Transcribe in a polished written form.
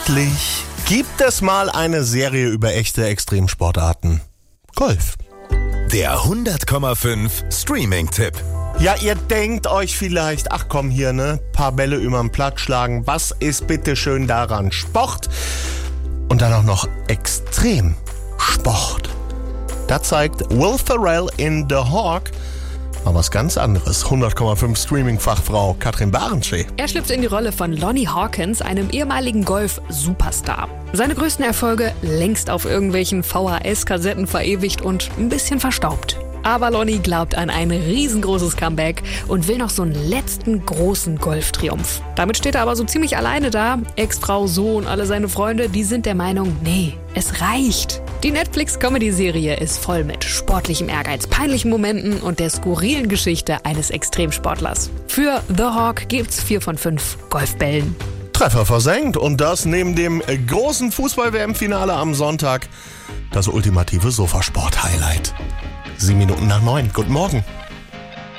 Endlich gibt es mal eine Serie über echte Extremsportarten. Golf. Der 100,5 Streaming-Tipp. Ja, ihr denkt euch vielleicht, ach komm hier, ne, paar Bälle überm Platz schlagen. Was ist bitte schön daran? Sport. Und dann auch noch Extremsport. Da zeigt Will Ferrell in The Hawk mal was ganz anderes. 100,5 Streaming-Fachfrau Katrin Barensche. Er schlüpft in die Rolle von Lonnie Hawkins, einem ehemaligen Golf-Superstar. Seine größten Erfolge längst auf irgendwelchen VHS-Kassetten verewigt und ein bisschen verstaubt. Aber Lonnie glaubt an ein riesengroßes Comeback und will noch so einen letzten großen Golftriumph. Damit steht er aber so ziemlich alleine da. Ex-Frau, Sohn, alle seine Freunde, die sind der Meinung, nee, es reicht. Die Netflix-Comedy-Serie ist voll mit sportlichem Ehrgeiz, peinlichen Momenten und der skurrilen Geschichte eines Extremsportlers. Für The Hawk gibt's 4 von 5 Golfbällen. Treffer versenkt und das neben dem großen Fußball-WM-Finale am Sonntag. Das ultimative Sofasport-Highlight. 7 Minuten nach 9. Guten Morgen.